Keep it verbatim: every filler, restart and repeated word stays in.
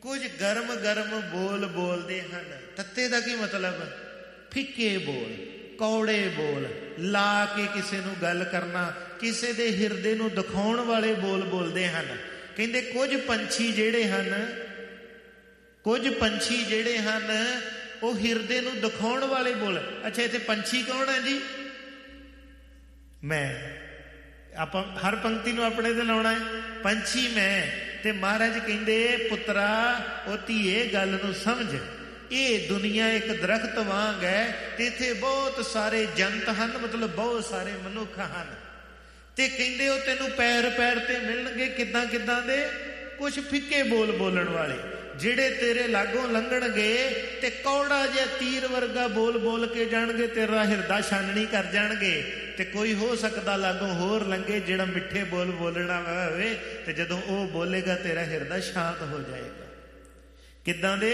ਕੁਝ ਗਰਮ ਗਰਮ ਬੋਲ ਬੋਲਦੇ ਹਨ। ਤੱਤੇ ਦਾ ਕੀ ਮਤਲਬ? ਫਿੱਕੇ ਬੋਲ, ਕੌੜੇ ਬੋਲ, ਲਾ ਕੇ ਕਿਸੇ ਨੂੰ ਗੱਲ ਕਰਨਾ, ਕਿਸੇ ਦੇ ਹਿਰਦੇ ਨੂੰ ਦਿਖਾਉਣ ਵਾਲੇ ਬੋਲ ਬੋਲਦੇ ਹਨ। ਕਹਿੰਦੇ ਕੁਝ ਪੰਛੀ ਜਿਹੜੇ ਹਨ, ਕੁਝ ਪੰਛੀ ਜਿਹੜੇ ਹਨ ਉਹ ਹਿਰਦੇ ਨੂੰ ਦਿਖਾਉਣ ਵਾਲੇ ਬੋਲ। ਅੱਛਾ, ਇੱਥੇ ਪੰਛੀ ਕੌਣ ਹੈ ਜੀ? ਮੈਂ। ਆਪਾਂ ਹਰ ਪੰਕਤੀ ਨੂੰ ਆਪਣੇ ਤੇ ਲਾਉਣਾ ਹੈ, ਪੰਛੀ ਮੈਂ। ਤੇ ਮਹਾਰਾਜ ਕਹਿੰਦੇ ਪੁੱਤਰਾ ਉਹ ਧੀਏ ਗੱਲ ਨੂੰ ਸਮਝ, ਇਹ ਦੁਨੀਆ ਇੱਕ ਦਰਖਤ ਵਾਂਗ ਹੈ ਤੇ ਇੱਥੇ ਬਹੁਤ ਸਾਰੇ ਜੰਤ ਹਨ, ਮਤਲਬ ਬਹੁਤ ਸਾਰੇ ਮਨੁੱਖ ਹਨ। ਤੇ ਕਹਿੰਦੇ ਉਹ ਤੈਨੂੰ ਪੈਰ ਪੈਰ ਤੇ ਮਿਲਣਗੇ। ਕਿੱਦਾਂ ਕਿੱਦਾਂ ਦੇ? ਕੁਛ ਫਿੱਕੇ ਬੋਲ ਬੋਲਣ ਵਾਲੇ, ਜਿਹੜੇ ਤੇਰੇ ਲਾਗੋਂ ਲੰਘਣਗੇ ਤੇ ਕੌੜਾ ਜਿਹਾ ਤੀਰ ਵਰਗਾ ਬੋਲ ਬੋਲ ਕੇ ਜਾਣਗੇ, ਤੇਰਾ ਹਿਰਦਾ ਛਾਨਣੀ ਕਰ ਜਾਣਗੇ। ਤੇ ਕੋਈ ਹੋ ਸਕਦਾ ਲਾਗੋਂ ਹੋਰ ਲੰਘੇ ਜਿਹੜਾ ਮਿੱਠੇ ਬੋਲ ਬੋਲਣਾ ਹੋਵੇ, ਤੇ ਜਦੋਂ ਉਹ ਬੋਲੇਗਾ ਤੇਰਾ ਹਿਰਦਾ ਸ਼ਾਂਤ ਹੋ ਜਾਏਗਾ। ਕਿੱਦਾਂ ਦੇ?